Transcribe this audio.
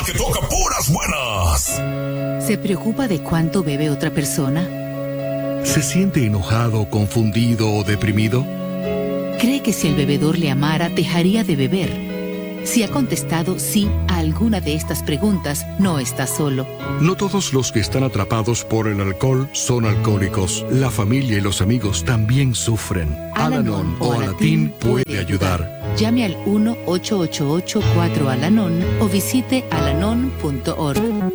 que toca puras buenas. ¿Se preocupa de cuánto bebe otra persona? ¿Se siente enojado, confundido o deprimido? ¿Cree que si el bebedor le amara, dejaría de beber? Si ha contestado sí a alguna de estas preguntas, no está solo. No todos los que están atrapados por el alcohol son alcohólicos. La familia y los amigos también sufren. Al-Anon o Alatín puede ayudar. Llame al 1-888-4-ALANON o visite alanon.org.